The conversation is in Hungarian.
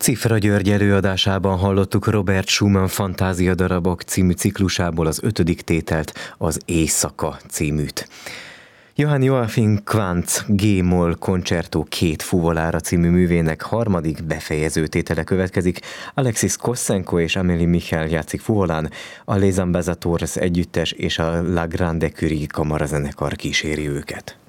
Cifra György előadásában hallottuk Robert Schumann Fantáziadarabok című ciklusából az 5. tételt, az Éjszaka címűt. Johann Joachim Quanz G-moll koncertó 2 fuvolára című művének 3. befejező tétele következik. Alexis Kossenko és Amélie Michel játszik fuvolán, a Les Ambassadeurs együttes és a La Grande Curie kamarazenekar kíséri őket.